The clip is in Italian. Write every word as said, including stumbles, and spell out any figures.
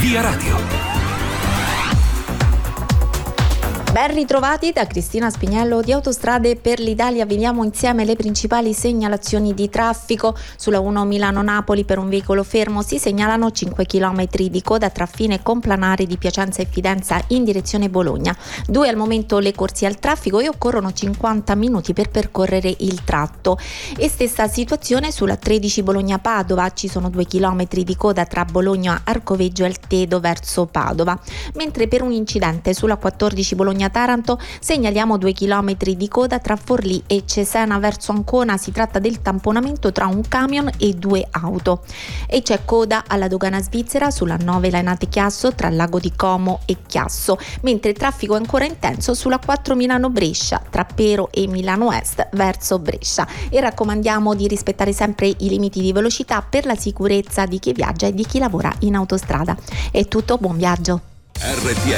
Via Radio. Ben ritrovati da Cristina Spiniello di Autostrade per l'Italia. Vediamo insieme le principali segnalazioni di traffico. Sulla uno Milano-Napoli per un veicolo fermo si segnalano cinque chilometri di coda tra fine complanare di Piacenza e Fidenza in direzione Bologna. Due al momento le corsie al traffico e occorrono cinquanta minuti per percorrere il tratto. E stessa situazione sulla tredici Bologna-Padova, ci sono due chilometri di coda tra Bologna, Arcoveggio e Altedo verso Padova. Mentre per un incidente sulla quattordici Bologna Taranto segnaliamo due chilometri di coda tra Forlì e Cesena verso Ancona. Si tratta del tamponamento tra un camion e due auto. E c'è coda alla dogana svizzera sulla nove Lainate Chiasso tra Lago di Como e Chiasso, mentre il traffico è ancora intenso sulla quattro Milano Brescia tra Pero e Milano Est verso Brescia. E raccomandiamo di rispettare sempre i limiti di velocità per la sicurezza di chi viaggia e di chi lavora in autostrada. È tutto, buon viaggio. R T